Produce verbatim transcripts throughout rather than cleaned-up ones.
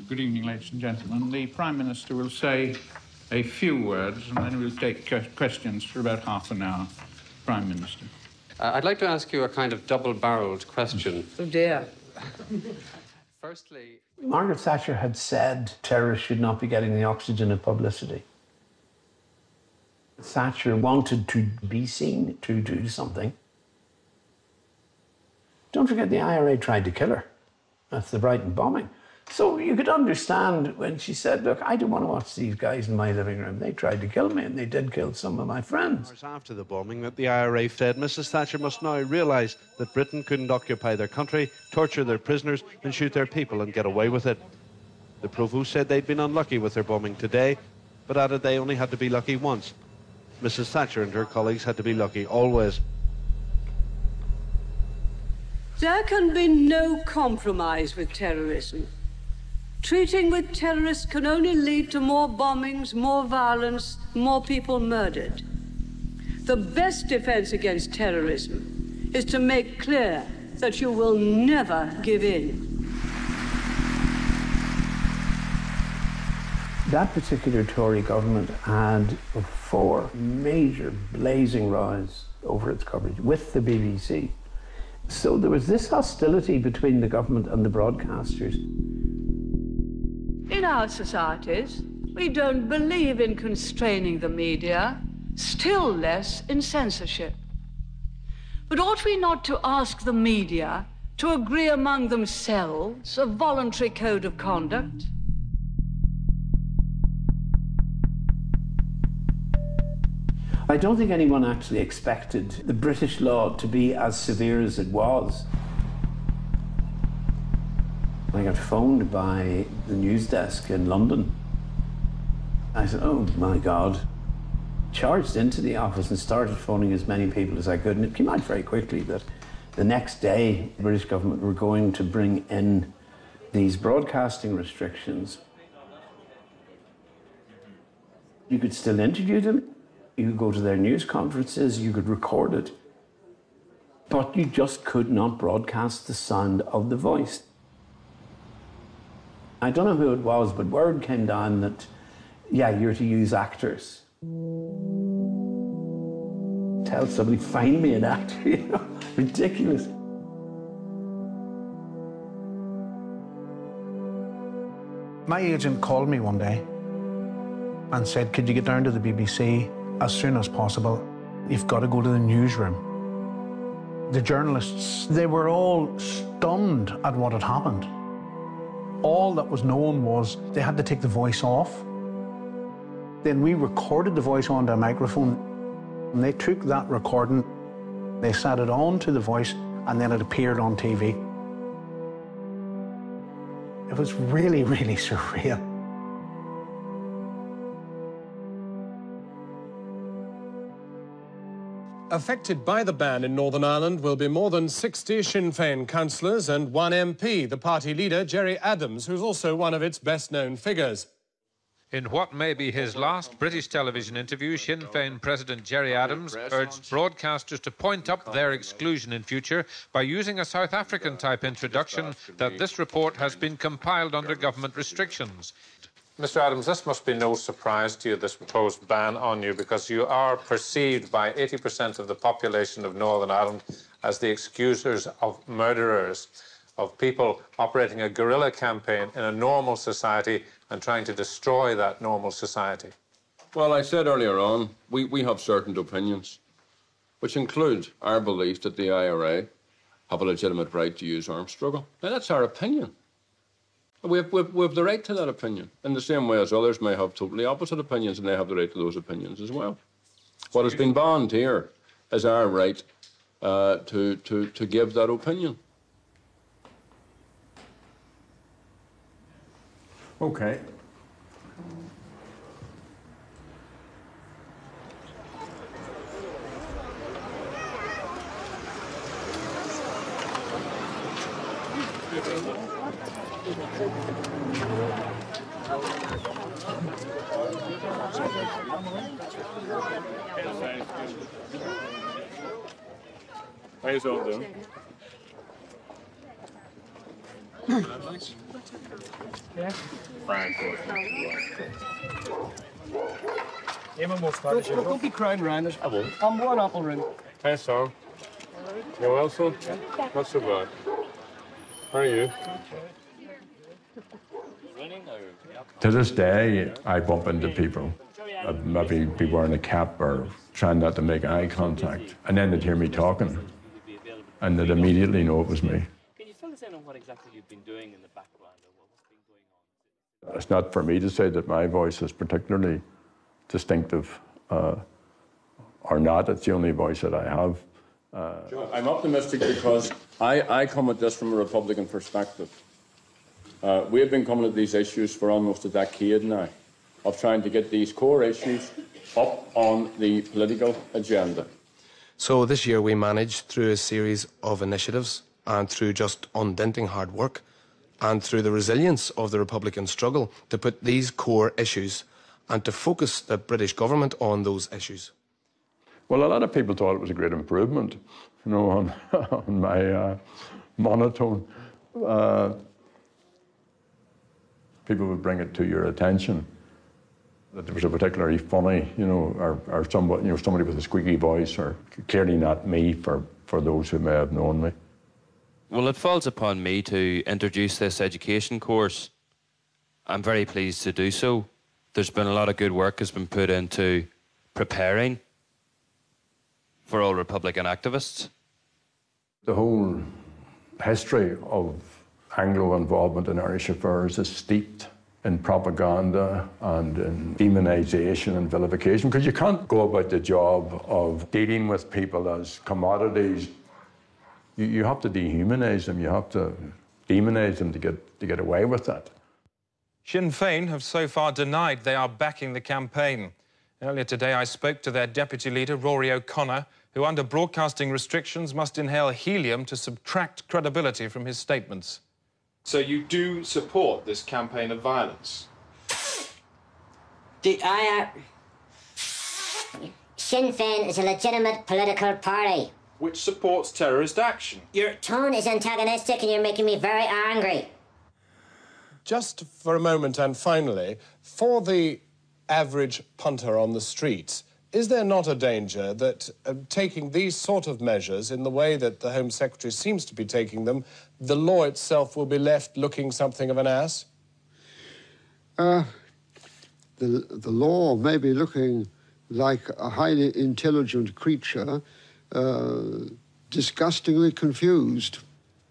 Good evening, ladies and gentlemen. The Prime Minister will say a few words and then we'll take questions for about half an hour. Prime Minister. Uh, I'd like to ask you a kind of double-barreled question. Oh, dear. Firstly... Margaret Thatcher had said terrorists should not be getting the oxygen of publicity. Thatcher wanted to be seen to do something. Don't forget the I R A tried to kill her. That's the Brighton bombing. So you could understand when she said, look, I don't want to watch these guys in my living room. They tried to kill me, and they did kill some of my friends. After the bombing, that the I R A said Missus Thatcher must now realise that Britain couldn't occupy their country, torture their prisoners and shoot their people and get away with it. The Provost said they'd been unlucky with their bombing today, but added they only had to be lucky once. Missus Thatcher and her colleagues had to be lucky always. There can be no compromise with terrorism. Treating with terrorists can only lead to more bombings, more violence, more people murdered. The best defense against terrorism is to make clear that you will never give in. That particular Tory government had four major blazing rows over its coverage with the B B C. So there was this hostility between the government and the broadcasters. In our societies, we don't believe in constraining the media, still less in censorship. But ought we not to ask the media to agree among themselves a voluntary code of conduct? I don't think anyone actually expected the British law to be as severe as it was. I got phoned by the news desk in London. I said, oh my God. Charged into the office and started phoning as many people as I could. And it came out very quickly that the next day, the British government were going to bring in these broadcasting restrictions. You could still interview them. You could go to their news conferences, you could record it, but you just could not broadcast the sound of the voice. I don't know who it was, but word came down that, yeah, you're to use actors. Tell somebody, find me an actor, you know, ridiculous. My agent called me one day and said, could you get down to the B B C as soon as possible? You've got to go to the newsroom. The journalists, they were all stunned at what had happened. All that was known was they had to take the voice off. Then we recorded the voice onto a microphone, and they took that recording, they sat it onto the voice, and then it appeared on T V. It was really, really surreal. Affected by the ban in Northern Ireland will be more than sixty Sinn Féin councillors and one M P, the party leader, Gerry Adams, who's also one of its best-known figures. In what may be his last British television interview, Sinn Féin President Gerry Adams urged broadcasters to point up their exclusion in future by using a South African-type introduction that this report has been compiled under government restrictions. Mister Adams, this must be no surprise to you, this proposed ban on you, because you are perceived by eighty percent of the population of Northern Ireland as the excusers of murderers, of people operating a guerrilla campaign in a normal society and trying to destroy that normal society. Well, I said earlier on, we, we have certain opinions, which include our belief that the I R A have a legitimate right to use armed struggle. Now, that's our opinion. We have, we, have, we have the right to that opinion, in the same way as others may have totally opposite opinions, and they have the right to those opinions as well. What has been banned here is our right uh, to, to, to give that opinion. Okay. How you all doing? Yeah. Don't, don't be crying around us. I won't. I'm one apple room. Hey, Sam. You well, son? Not so bad. How are you? To this day, I bump into people. I'd maybe be wearing a cap or trying not to make eye contact. And then they'd hear me talking. And they'd immediately know it was me. Can you fill us in on what exactly you've been doing in the background or what's been going on? It's not for me to say that my voice is particularly distinctive uh, or not. It's the only voice that I have. Uh, I'm optimistic because I, I come at this from a Republican perspective. Uh, we have been coming at these issues for almost a decade now, of trying to get these core issues up on the political agenda. So this year we managed, through a series of initiatives and through just undenting hard work and through the resilience of the Republican struggle, to put these core issues and to focus the British government on those issues. well, a lot of people thought it was a great improvement, you know, on, on my uh, monotone. Uh, people would bring it to your attention that there was a particularly funny, you know, or, or somebody, you know, somebody with a squeaky voice, or clearly not me for, for those who may have known me. Well, it falls upon me to introduce this education course. I'm very pleased to do so. There's been a lot of good work has been put into preparing for all Republican activists. The whole history of Anglo involvement in Irish affairs is steeped in propaganda and in demonisation and vilification, because you can't go about the job of dealing with people as commodities. You, you have to dehumanise them, you have to demonise them to get, to get away with that. Sinn Féin have so far denied they are backing the campaign. Earlier today, I spoke to their deputy leader, Rory O'Connor, who under broadcasting restrictions must inhale helium to subtract credibility from his statements. So you do support this campaign of violence? Do I, uh... Sinn Féin is a legitimate political party. Which supports terrorist action. Your tone is antagonistic and you're making me very angry. Just for a moment and finally, for the average punter on the streets, is there not a danger that uh, taking these sort of measures in the way that the Home Secretary seems to be taking them, the law itself will be left looking something of an ass? Uh, the, the law may be looking like a highly intelligent creature, uh, disgustingly confused.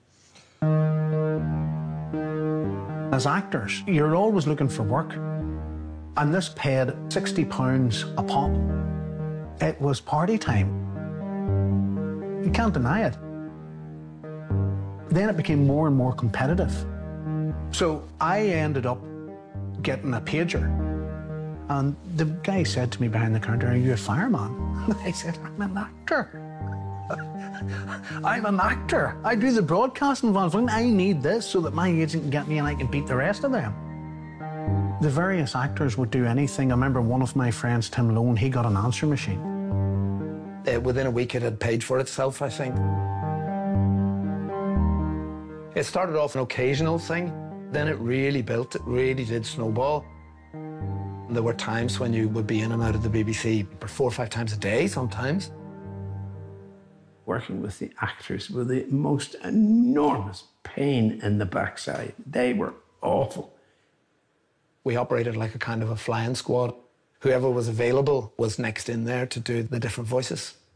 As actors, you're always looking for work. And this paid sixty pounds a pop. It was party time. You can't deny it. Then it became more and more competitive. So I ended up getting a pager. And the guy said to me behind the counter, "Are you a fireman?" And I said, "I'm an actor. I'm an actor. I do the broadcasting ones. I need this so that my agent can get me and I can beat the rest of them." The various actors would do anything. I remember one of my friends, Tim Lone, he got an answering machine. Uh, within a week it had paid for itself, I think. It started off an occasional thing, then it really built, it really did snowball. There were times when you would be in and out of the B B C for four or five times a day sometimes. Working with the actors with the most enormous pain in the backside. They were awful. We operated like a kind of a flying squad. Whoever was available was next in there to do the different voices.